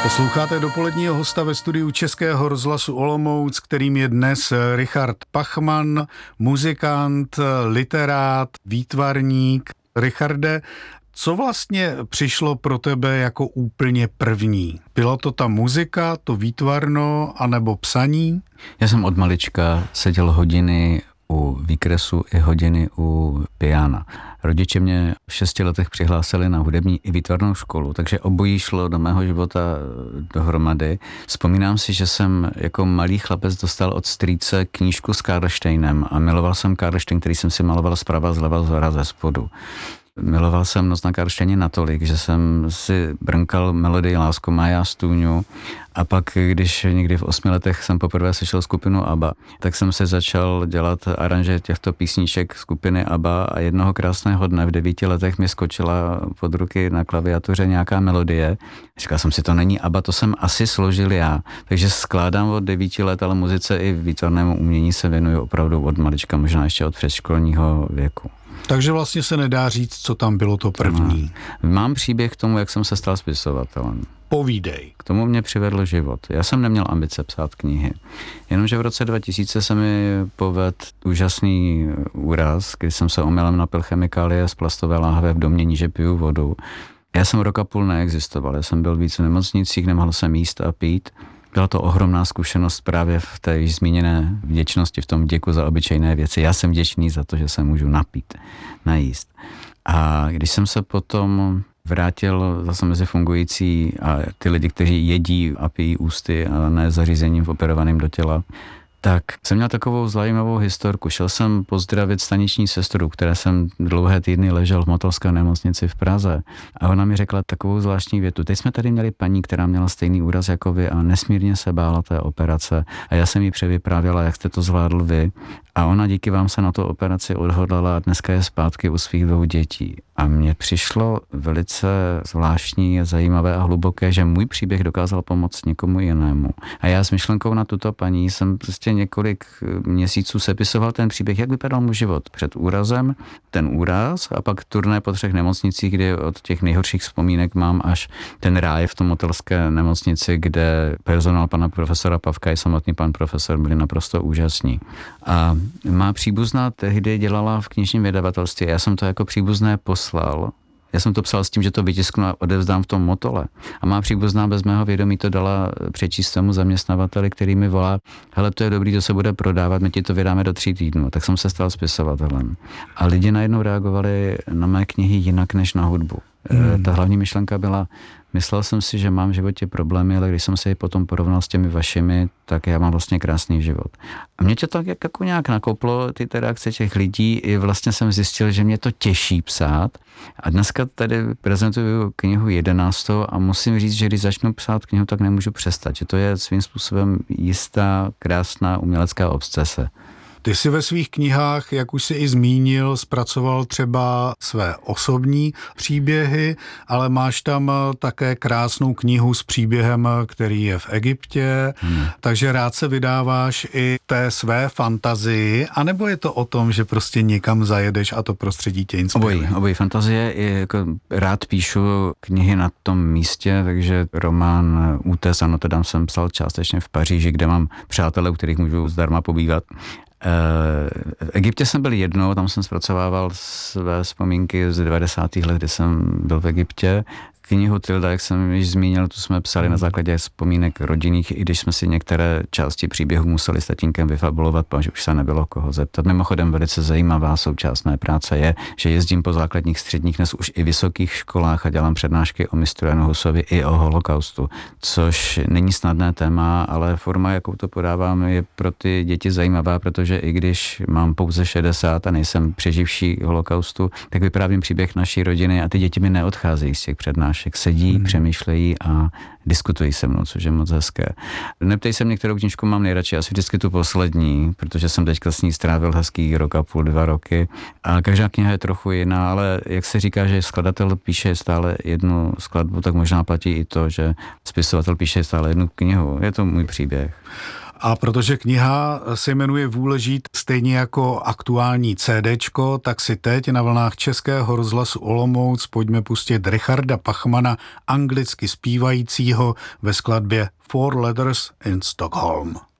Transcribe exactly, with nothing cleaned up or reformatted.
Posloucháte dopoledního hosta ve studiu Českého rozhlasu Olomouc, kterým je dnes Richard Pachman, muzikant, literát, výtvarník. Richarde, co vlastně přišlo pro tebe jako úplně první? Byla to ta muzika, to výtvarno, anebo psaní? Já jsem od malička seděl hodiny u výkresu i hodiny u piana. Rodiče mě v šesti letech přihlásili na hudební i výtvarnou školu, takže obojí šlo do mého života dohromady. Vzpomínám si, že jsem jako malý chlapec dostal od strýce knížku s Karlštejnem a miloval jsem Karlštejn, který jsem si maloval zprava, zleva, zhora, ze spodu. Miloval jsem Noc na Karlštejně natolik, že jsem si brnkal melodii Lásko má já stůňu a pak, když někdy v osmi letech jsem poprvé slyšel skupinu ABBA, tak jsem se začal dělat aranže těchto písniček skupiny ABBA a jednoho krásného dne v devíti letech mi skočila pod ruky na klaviatuře nějaká melodie. Říkal jsem si, to není ABBA, to jsem asi složil já. Takže skládám od devíti let, ale muzice i výtvarnému umění se věnuju opravdu od malička, možná ještě od předškolního věku. Takže vlastně se nedá říct, co tam bylo to první. Mám příběh k tomu, jak jsem se stal spisovatelem. Povídej. K tomu mě přivedl život. Já jsem neměl ambice psát knihy. Jenomže v roce dva tisíce se mi povedl úžasný úraz, kdy jsem se omylem napil chemikálie z plastové láhve v domnění, že piju vodu. Já jsem rok a půl neexistoval. Já jsem byl víc v nemocnicích, nemohl jsem jíst a pít. Byla to ohromná zkušenost právě v té již zmíněné vděčnosti, v tom děku za obyčejné věci. Já jsem vděčný za to, že se můžu napít, najíst. A když jsem se potom vrátil zase mezi fungující a ty lidi, kteří jedí a pijí ústy a ne zařízením operovaným do těla, tak jsem měl takovou zajímavou historku. Šel jsem pozdravit staniční sestru, které jsem dlouhé týdny ležel v Motolské nemocnici v Praze. A ona mi řekla takovou zvláštní větu. Teď jsme tady měli paní, která měla stejný úraz jako vy a nesmírně se bála té operace. A já jsem jí převyprávěla, jak jste to zvládl vy. A ona díky vám se na tu operaci odhodlala a dneska je zpátky u svých dvou dětí. A mně přišlo velice zvláštní, zajímavé a hluboké, že můj příběh dokázal pomoct někomu jinému. A já s myšlenkou na tuto paní jsem prostě několik měsíců sepisoval ten příběh, jak vypadal můj život před úrazem, ten úraz a pak turné po třech nemocnicích, kde od těch nejhorších vzpomínek mám až ten ráj v tom motelské nemocnici, kde personál pana profesora Pavka i samotný pan profesor byli naprosto úžasní. A má příbuzná tehdy dělala v knižním vydavatelství. Já jsem to jako příbuzné poslal. Já jsem to psal s tím, že to vytisknu a odevzdám v tom Motole. A má příbuzná bez mého vědomí to dala přečíst tomu zaměstnavateli, který mi volá, hele, to je dobrý, to se bude prodávat, my ti to vydáme do tří týdnů. Tak jsem se stal spisovatelem. A lidi najednou reagovali na mé knihy jinak než na hudbu. Hmm. Ta hlavní myšlenka byla, myslel jsem si, že mám v životě problémy, ale když jsem se je potom porovnal s těmi vašimi, tak já mám vlastně krásný život. A mě to tak jako nějak nakoplo, ty reakce těch lidí, i vlastně jsem zjistil, že mě to těší psát. A dneska tady prezentuju knihu jedenáctou a musím říct, že když začnu psát knihu, tak nemůžu přestat. Že to je svým způsobem jistá, krásná umělecká obsese. Ty jsi ve svých knihách, jak už jsi i zmínil, zpracoval třeba své osobní příběhy, ale máš tam také krásnou knihu s příběhem, který je v Egyptě, hmm. takže rád se vydáváš i té své fantazii, anebo je to o tom, že prostě někam zajedeš a to prostředí tě inspiruje? Obojí, obojí fantazie, i jako rád píšu knihy na tom místě, takže román Útes, ano, teda jsem psal částečně v Paříži, kde mám přátelé, u kterých můžu zdarma pobývat. V Egyptě jsem byl jednou, tam jsem zpracovával své vzpomínky z devadesátých let, kdy jsem byl v Egyptě. Knihu Tilda, jak jsem již zmínil, tu jsme psali na základě vzpomínek rodinných, i když jsme si některé části příběhu museli s tatínkem vyfabulovat, protože už se nebylo koho zeptat. Mimochodem velice zajímavá součást mé práce je, že jezdím po základních, středních, dnes už i vysokých školách a dělám přednášky o mistru Janu Husovi i o holokaustu, což není snadné téma, ale forma, jakou to podávám, je pro ty děti zajímavá, protože i když mám pouze šedesát a nejsem přeživší holokaustu, tak vyprávím příběh naší rodiny a ty děti mi neodcházejí z těch přednášek. Sedí, hmm. přemýšlejí a diskutují se mnou, což je moc hezké. Neptej se mě, kterou knížku mám nejradši, asi vždycky tu poslední, protože jsem teďka s ní strávil hezký rok a půl, dva roky. A každá kniha je trochu jiná, ale jak se říká, že skladatel píše stále jednu skladbu, tak možná platí i to, že spisovatel píše stále jednu knihu. Je to můj příběh. A protože kniha se jmenuje Vůle žít stejně jako aktuální CDčko, tak si teď na vlnách Českého rozhlasu Olomouc pojďme pustit Richarda Pachmana, anglicky zpívajícího ve skladbě Four Letters in Stockholm.